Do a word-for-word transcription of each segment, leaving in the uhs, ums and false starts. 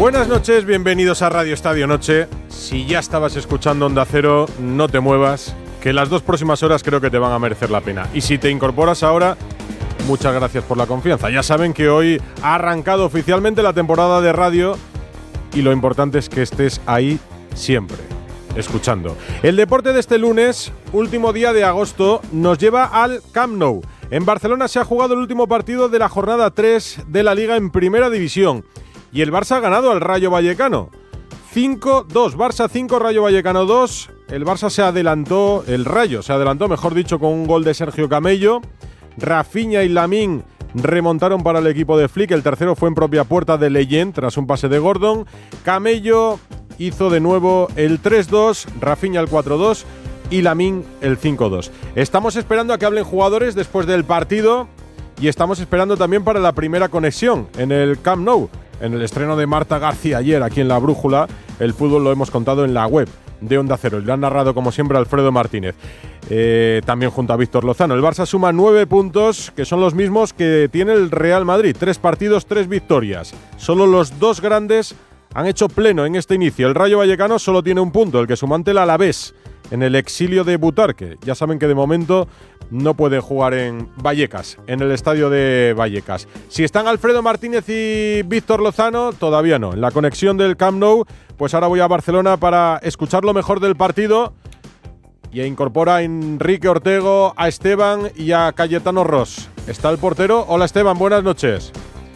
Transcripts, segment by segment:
Buenas noches, bienvenidos a Radio Estadio Noche. Si ya estabas escuchando Onda Cero, no te muevas, que las dos próximas horas creo que te van a merecer la pena. Y si te incorporas ahora, muchas gracias por la confianza. Ya saben que hoy ha arrancado oficialmente la temporada de radio y lo importante es que estés ahí siempre, escuchando. El deporte de este lunes, último día de agosto, nos lleva al Camp Nou. En Barcelona se ha jugado el último partido de la jornada tres de la Liga en Primera División. Y el Barça ha ganado al Rayo Vallecano. cinco dos, Barça cinco, Rayo Vallecano dos. El Barça se adelantó, el Rayo se adelantó, mejor dicho, con un gol de Sergio Camello. Rafinha y Lamine remontaron para el equipo de Flick. El tercero fue en propia puerta de Leyen tras un pase de Gordon. Camello hizo de nuevo el tres dos, Rafinha el cuatro dos y Lamine el cinco dos. Estamos esperando a que hablen jugadores después del partido y estamos esperando también para la primera conexión en el Camp Nou. En el estreno de Marta García ayer aquí en La Brújula, el fútbol lo hemos contado en la web de Onda Cero. Y lo han narrado como siempre Alfredo Martínez, eh, también junto a Víctor Lozano. El Barça suma nueve puntos, que son los mismos que tiene el Real Madrid. Tres partidos, tres victorias. Solo los dos grandes han hecho pleno en este inicio. El Rayo Vallecano solo tiene un punto, el que sumó ante el Alavés en el exilio de Butarque. Ya saben que de momento no puede jugar en Vallecas, en el estadio de Vallecas. Si están Alfredo Martínez y Víctor Lozano, todavía no. En la conexión del Camp Nou, pues ahora voy a Barcelona para escuchar lo mejor del partido y incorpora a Enrique Ortego, a Esteban y a Cayetano Ross. ¿Está el portero? Hola Esteban, buenas noches.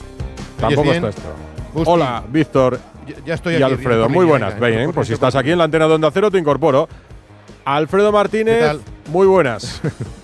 Tampoco está esto. Justi. Hola Víctor ya, ya estoy y aquí, Alfredo, bien, muy ya, buenas. ya, Bien, ya, pues si ya, estás ya, aquí en la antena de Onda Cero te incorporo. Alfredo Martínez, muy buenas.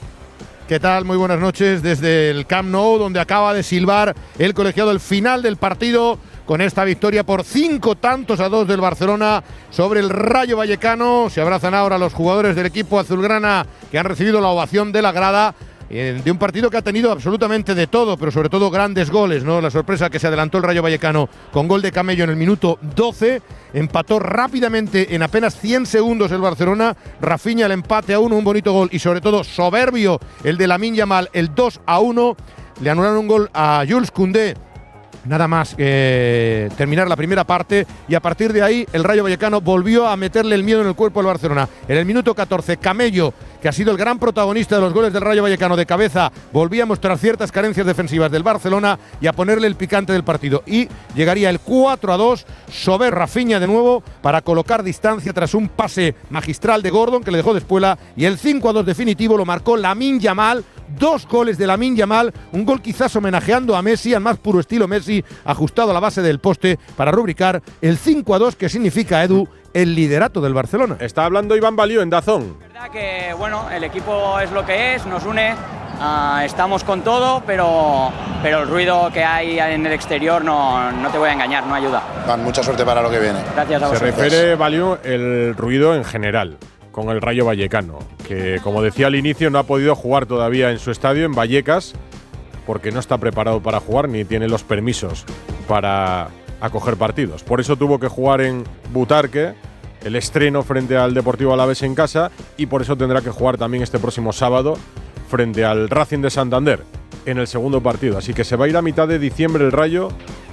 ¿Qué tal? Muy buenas noches desde el Camp Nou, donde acaba de silbar el colegiado el final del partido con esta victoria por cinco tantos a dos del Barcelona sobre el Rayo Vallecano. Se abrazan ahora los jugadores del equipo azulgrana que han recibido la ovación de la grada. De un partido que ha tenido absolutamente de todo, pero sobre todo grandes goles, ¿no? La sorpresa que se adelantó el Rayo Vallecano con gol de Camello en el minuto doce, empató rápidamente en apenas cien segundos el Barcelona. Rafinha el empate a uno, un bonito gol y sobre todo soberbio el de Lamine Yamal, el dos a uno. Le anularon un gol a Jules Koundé nada más eh, terminar la primera parte y a partir de ahí el Rayo Vallecano volvió a meterle el miedo en el cuerpo al Barcelona. En el minuto catorce, Camello, que ha sido el gran protagonista de los goles del Rayo Vallecano de cabeza, volvía a mostrar ciertas carencias defensivas del Barcelona y a ponerle el picante del partido. Y llegaría el cuatro a dos, Sober Rafinha de nuevo para colocar distancia tras un pase magistral de Gordon que le dejó de espuela, y el cinco a dos definitivo lo marcó Lamine Yamal. Dos goles de Lamine Yamal, un gol quizás homenajeando a Messi, al más puro estilo Messi, ajustado a la base del poste para rubricar el cinco a dos, que significa, Edu, el liderato del Barcelona. Está hablando Iván Balió en Dazón. Es verdad que, bueno, el equipo es lo que es, nos une, uh, estamos con todo, pero, pero el ruido que hay en el exterior no, no te voy a engañar, no ayuda. Van, mucha suerte para lo que viene. Gracias a vosotros. Se refiere, Balió, el ruido en general con el Rayo Vallecano, que como decía al inicio no ha podido jugar todavía en su estadio en Vallecas porque no está preparado para jugar ni tiene los permisos para acoger partidos. Por eso tuvo que jugar en Butarque, el estreno frente al Deportivo Alavés en casa, y por eso tendrá que jugar también este próximo sábado frente al Racing de Santander en el segundo partido. Así que se va a ir a mitad de diciembre el Rayo,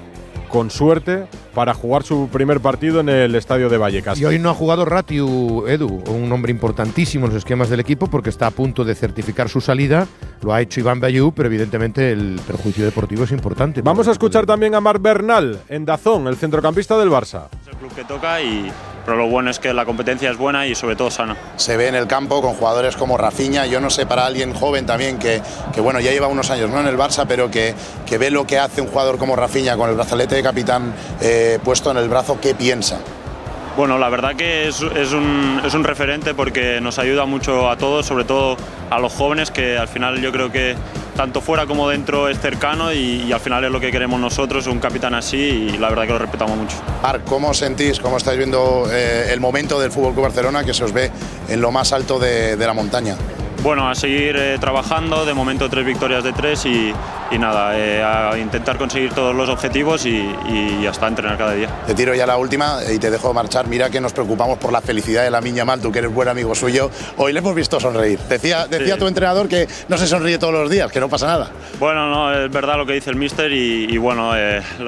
con suerte, para jugar su primer partido en el estadio de Vallecas. Y hoy no ha jugado Ratiu, Edu, un hombre importantísimo en los esquemas del equipo porque está a punto de certificar su salida. Lo ha hecho Iván Bayú, pero evidentemente el perjuicio deportivo es importante. Vamos a escuchar también a Marc Bernal en Dazón, el centrocampista del Barça. Es el club que toca, y pero lo bueno es que la competencia es buena y sobre todo sana. Se ve en el campo con jugadores como Rafinha. Yo no sé, para alguien joven también que, que bueno, ya lleva unos años no en el Barça, pero que, que ve lo que hace un jugador como Rafinha con el brazalete de capitán eh, puesto en el brazo, ¿qué piensa? Bueno, la verdad que es, es, un, es un referente porque nos ayuda mucho a todos, sobre todo a los jóvenes, que al final yo creo que tanto fuera como dentro es cercano y, y al final es lo que queremos nosotros, un capitán así, y la verdad que lo respetamos mucho. Marc, ¿cómo sentís, cómo estáis viendo eh, el momento del F C Barcelona, que se os ve en lo más alto de, de la montaña? Bueno, a seguir eh, trabajando, de momento tres victorias de tres y, y nada, eh, a intentar conseguir todos los objetivos y, y hasta entrenar cada día. Te tiro ya la última y te dejo marchar. Mira que nos preocupamos por la felicidad de Lamine Yamal, tú que eres buen amigo suyo. Hoy le hemos visto sonreír. Decía, decía sí. tu entrenador que no se sonríe todos los días, que no pasa nada. Bueno, no, es verdad lo que dice el míster y, y bueno, eh,